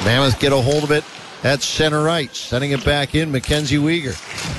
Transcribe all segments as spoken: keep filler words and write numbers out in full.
Mammoth get a hold of it at center right. Sending it back in, Mackenzie Weegar.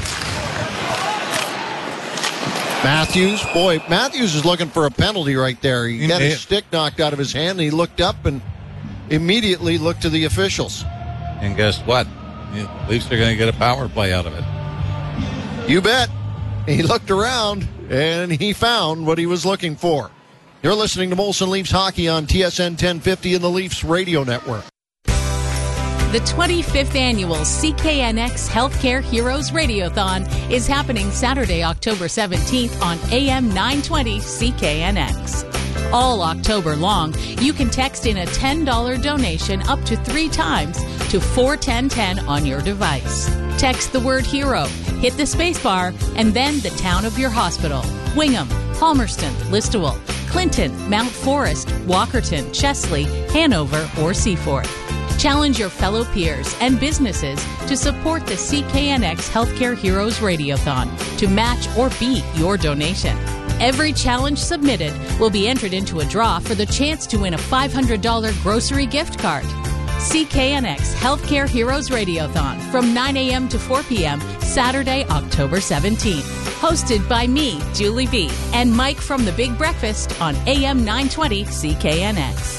Matthews, boy, Matthews is looking for a penalty right there. He got his stick knocked out of his hand, and he looked up and immediately looked to the officials. And guess what? The Leafs are going to get a power play out of it. You bet. He looked around, and he found what he was looking for. You're listening to Molson Leafs Hockey on T S N ten fifty and the Leafs Radio Network. The twenty-fifth Annual C K N X Healthcare Heroes Radiothon is happening Saturday, October seventeenth on A M nine twenty C K N X. All October long, you can text in a ten dollars donation up to three times to four one zero one zero on your device. Text the word HERO, hit the spacebar, and then the town of your hospital. Wingham, Palmerston, Listowel, Clinton, Mount Forest, Walkerton, Chesley, Hanover, or Seaforth. Challenge your fellow peers and businesses to support the C K N X Healthcare Heroes Radiothon to match or beat your donation. Every challenge submitted will be entered into a draw for the chance to win a five hundred dollars grocery gift card. C K N X Healthcare Heroes Radiothon from nine a.m. to four p.m. Saturday, October seventeenth. Hosted by me, Julie B., and Mike from The Big Breakfast on A M nine twenty C K N X.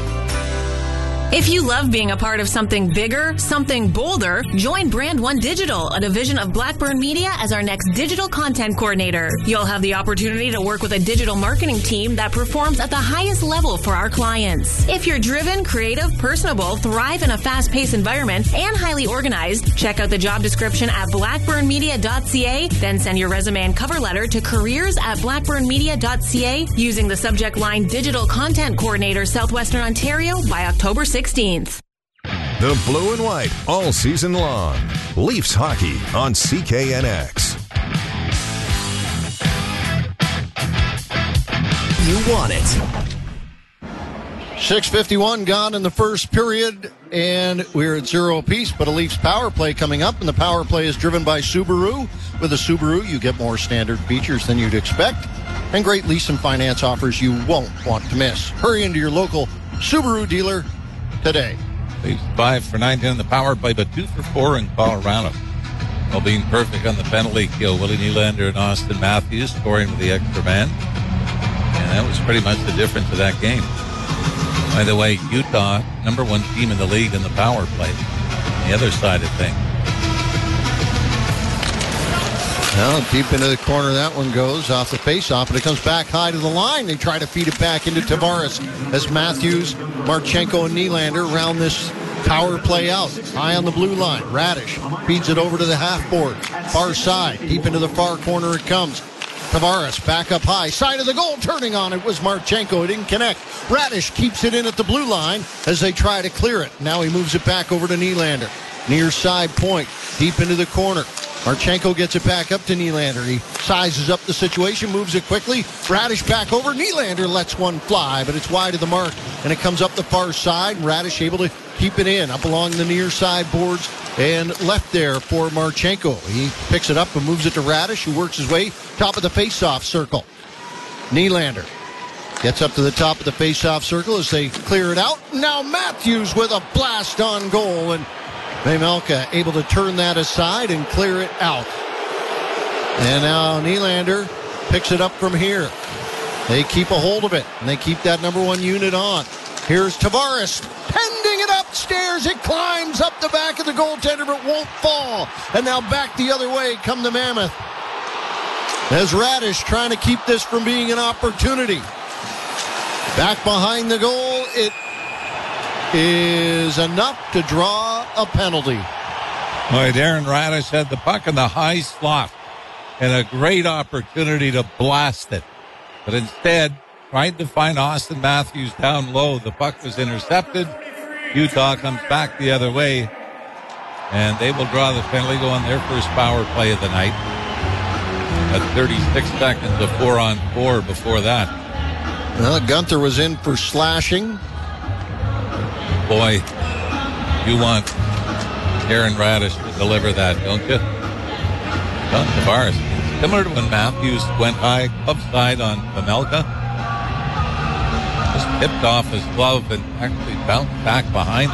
If you love being a part of something bigger, something bolder, join Brand One Digital, a division of Blackburn Media, as our next digital content coordinator. You'll have the opportunity to work with a digital marketing team that performs at the highest level for our clients. If you're driven, creative, personable, thrive in a fast-paced environment, and highly organized, check out the job description at blackburn media dot c a, then send your resume and cover letter to careers at blackburn media dot c a using the subject line Digital Content Coordinator, Southwestern Ontario by October sixteenth. The blue and white all season long. Leafs hockey on C K N X. You want it. six fifty-one gone in the first period, and we're at zero apiece, but a Leafs power play coming up, and the power play is driven by Subaru. With a Subaru, you get more standard features than you'd expect, and great lease and finance offers you won't want to miss. Hurry into your local Subaru dealer today. Leafs five for nineteen in the power play, but two for four in Colorado. While being perfect on the penalty kill, Willie Nylander and Austin Matthews scoring with the extra man. And that was pretty much the difference of that game. By the way, Utah, number one team in the league in the power play. On the other side of things. Well, deep into the corner that one goes off the face-off, but it comes back high to the line. They try to feed it back into Tavares as Matthews, Marchenko, and Nylander round this power play out. High on the blue line. Radish feeds it over to the half board. Far side. Deep into the far corner it comes. Tavares back up high. Side of the goal. Turning on it was Marchenko. It didn't connect. Radish keeps it in at the blue line as they try to clear it. Now he moves it back over to Nylander. Near side point. Deep into the corner. Marchenko gets it back up to Nylander. He sizes up the situation, moves it quickly. Radish back over. Nylander lets one fly, but it's wide of the mark, and it comes up the far side. Radish able to keep it in up along the near side boards and left there for Marchenko. He picks it up and moves it to Radish, who works his way top of the face-off circle. Nylander gets up to the top of the face-off circle as they clear it out. Now Matthews with a blast on goal, and Vejmelka able to turn that aside and clear it out. And now Nylander picks it up from here. They keep a hold of it, and they keep that number one unit on. Here's Tavares, pending it upstairs. It climbs up the back of the goaltender, but won't fall. And now back the other way come the Mammoth. As Radish trying to keep this from being an opportunity. Back behind the goal, it is enough to draw a penalty. Boy, Darren Radish had the puck in the high slot and a great opportunity to blast it. But instead, tried to find Austin Matthews down low. The puck was intercepted. Utah comes back the other way, and they will draw the penalty, go on their first power play of the night. At thirty-six seconds of four on four before that. Well, Gunther was in for slashing. Boy, you want Darren Radish to deliver that, don't you? John Tavares. Similar to when Matthews went high, upside on Vejmelka. Just tipped off his glove and actually bounced back behind